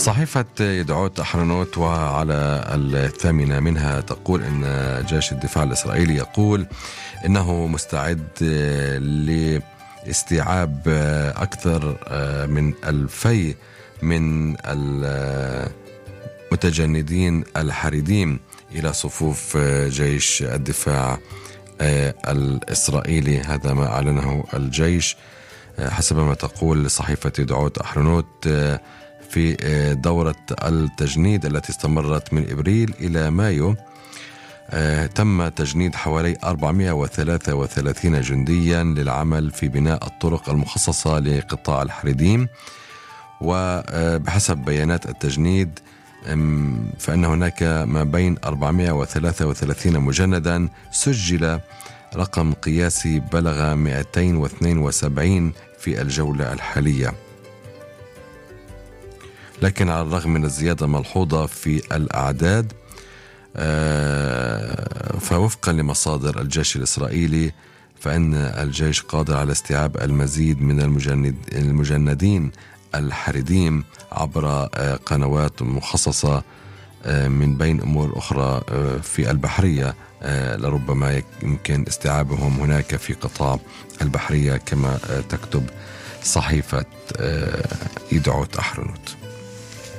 صحيفة يدعوت أحرنوت وعلى 8 منها تقول إن جيش الدفاع الإسرائيلي يقول إنه مستعد لاستيعاب أكثر من 2000 من المتجندين الحريديم إلى صفوف جيش الدفاع الإسرائيلي. هذا ما أعلنه الجيش حسب ما تقول صحيفة يدعوت أحرنوت في دورة التجنيد التي استمرت من إبريل إلى مايو. تم تجنيد حوالي 433 جنديا للعمل في بناء الطرق المخصصة لقطاع الحريديم. وبحسب بيانات التجنيد فإن هناك ما بين 433 مجندا سجل رقم قياسي بلغ 272 في الجولة الحالية. لكن على الرغم من الزيادة الملحوظة في الأعداد فوفقا لمصادر الجيش الإسرائيلي فإن الجيش قادر على استيعاب المزيد من المجندين الحريديم عبر قنوات مخصصة من بين أمور أخرى في البحرية. لربما يمكن استيعابهم هناك في قطاع البحرية كما تكتب صحيفة يدعوت أحرنوت.